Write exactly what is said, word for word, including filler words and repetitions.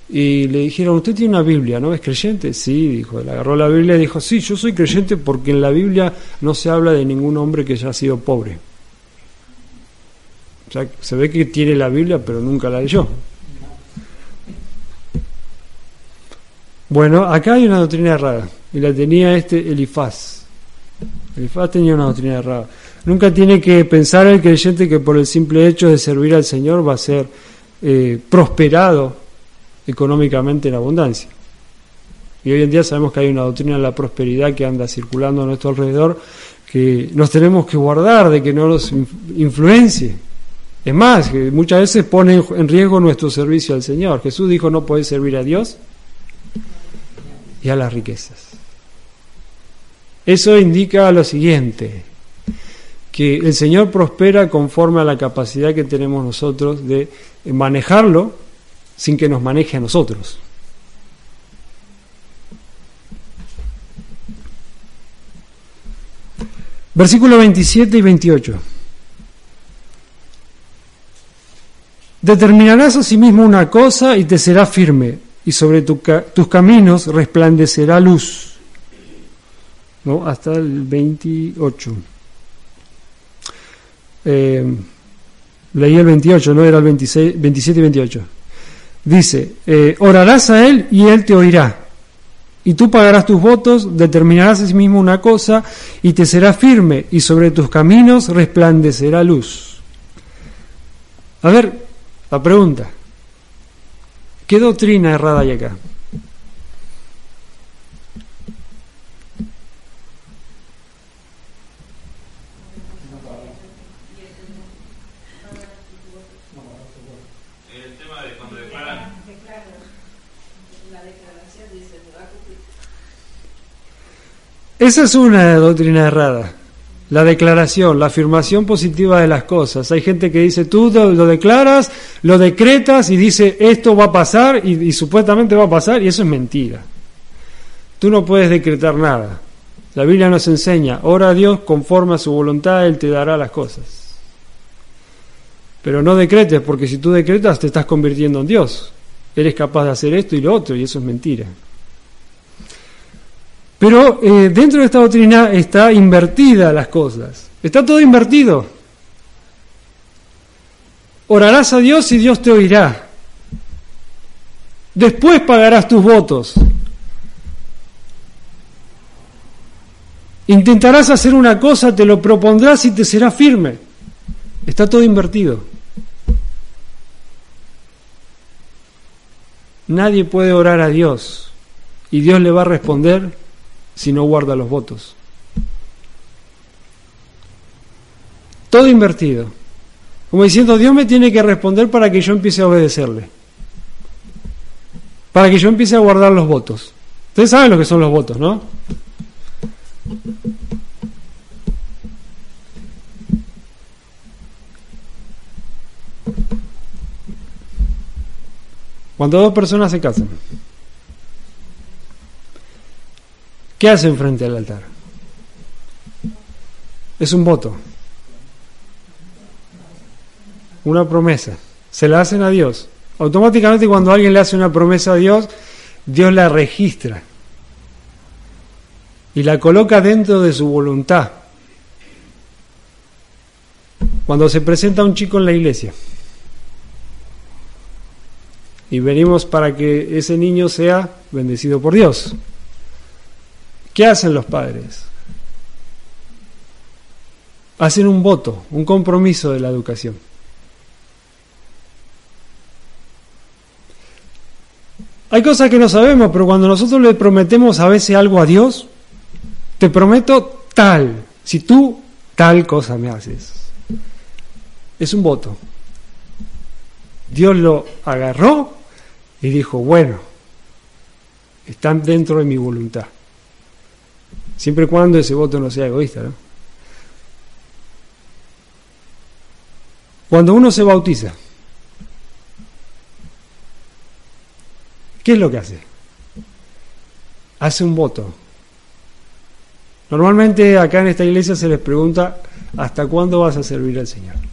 y le dijeron, usted tiene una Biblia, ¿no es creyente? Sí, dijo, él agarró la Biblia y dijo, sí, yo soy creyente porque en la Biblia no se habla de ningún hombre que haya sido pobre. O sea, se ve que tiene la Biblia, pero nunca la leyó. Bueno, acá hay una doctrina errada, y la tenía este Elifaz. Elifaz tenía una doctrina errada. Nunca tiene que pensar el creyente que por el simple hecho de servir al Señor va a ser eh, prosperado económicamente en abundancia. Y hoy en día sabemos que hay una doctrina de la prosperidad que anda circulando a nuestro alrededor, que nos tenemos que guardar de que no nos influencie. Es más, que muchas veces pone en riesgo nuestro servicio al Señor. Jesús dijo, no podés servir a Dios y a las riquezas. Eso indica lo siguiente, que el Señor prospera conforme a la capacidad que tenemos nosotros de manejarlo sin que nos maneje a nosotros. Versículos veintisiete y veintiocho. Determinarás asimismo una cosa y te será firme, y sobre tu ca- tus caminos resplandecerá luz. ¿No? Hasta el veintiocho. Eh, leí el veintiocho, no era el veintiséis, veintisiete y veintiocho. Dice, eh, orarás a él y él te oirá. Y tú pagarás tus votos, determinarás a sí mismo una cosa y te será firme, y sobre tus caminos resplandecerá luz. A ver, la pregunta, ¿qué doctrina errada hay acá? El tema de cuando declaran. Esa es una doctrina errada. La declaración, la afirmación positiva de las cosas. Hay gente que dice, tú lo, lo declaras, lo decretas y dice, esto va a pasar y, y supuestamente va a pasar, y eso es mentira. Tú no puedes decretar nada. La Biblia nos enseña, ora a Dios conforme a su voluntad, Él te dará las cosas. Pero no decretes, porque si tú decretas te estás convirtiendo en Dios. Eres capaz de hacer esto y lo otro, y eso es mentira. Pero eh, dentro de esta doctrina está invertida las cosas. Está todo invertido. Orarás a Dios y Dios te oirá. Después pagarás tus votos. Intentarás hacer una cosa, te lo propondrás y te será firme. Está todo invertido. Nadie puede orar a Dios y Dios le va a responder si no guarda los votos. Todo invertido. Como diciendo, Dios me tiene que responder para que yo empiece a obedecerle. Para que yo empiece a guardar los votos. Ustedes saben lo que son los votos, ¿no? Cuando dos personas se casan, ¿qué hacen frente al altar? Es un voto, una promesa. Se la hacen a Dios. Automáticamente cuando alguien le hace una promesa a Dios, Dios la registra y la coloca dentro de su voluntad. Cuando se presenta un chico en la iglesia y venimos para que ese niño sea bendecido por Dios, ¿qué hacen los padres? Hacen un voto, un compromiso de la educación. Hay cosas que no sabemos, pero cuando nosotros le prometemos a veces algo a Dios, te prometo tal, si tú tal cosa me haces. Es un voto. Dios lo agarró y dijo, bueno, están dentro de mi voluntad. Siempre y cuando ese voto no sea egoísta, ¿no? Cuando uno se bautiza, ¿qué es lo que hace? Hace un voto. Normalmente acá en esta iglesia se les pregunta, ¿hasta cuándo vas a servir al Señor?